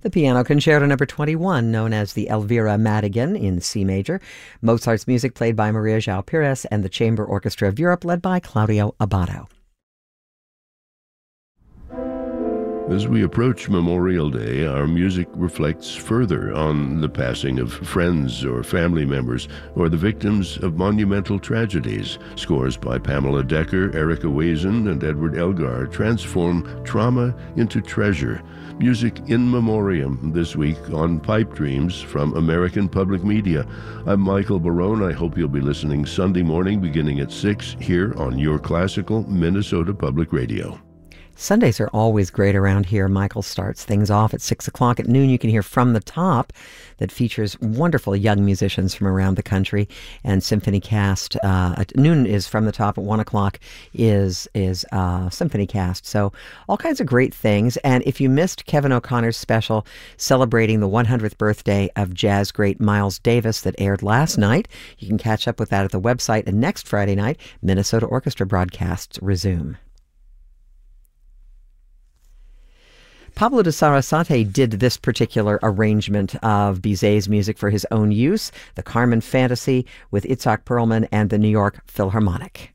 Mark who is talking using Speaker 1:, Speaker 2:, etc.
Speaker 1: The Piano Concerto Number 21, known as the Elvira Madigan in C major. Mozart's music played by Maria João Pires and the Chamber Orchestra of Europe led by Claudio Abbado.
Speaker 2: As we approach Memorial Day, our music reflects further on the passing of friends or family members or the victims of monumental tragedies. Scores by Pamela Decker, Erica Wazen, and Edward Elgar transform trauma into treasure. Music in memoriam this week on Pipe Dreams from American Public Media. I'm Michael Barone. I hope you'll be listening Sunday morning beginning at 6 here on your classical Minnesota Public Radio.
Speaker 1: Sundays are always great around here. Michael starts things off at 6 o'clock. At noon, you can hear From the Top, that features wonderful young musicians from around the country. And Symphony Cast, at noon is From the Top. At 1 o'clock is Symphony Cast. So all kinds of great things. And if you missed Kevin O'Connor's special celebrating the 100th birthday of jazz great Miles Davis that aired last night, you can catch up with that at the website. And next Friday night, Minnesota Orchestra broadcasts resume. Pablo de Sarasate did this particular arrangement of Bizet's music for his own use, the Carmen Fantasy with Itzhak Perlman and the New York Philharmonic.